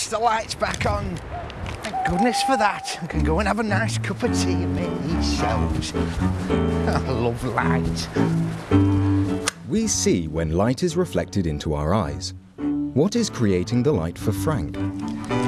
Yes, the light's back on. Thank goodness for that. I can go and have a nice cup of tea and make these shelves. I love light. We see when light is reflected into our eyes. What is creating the light for Frank?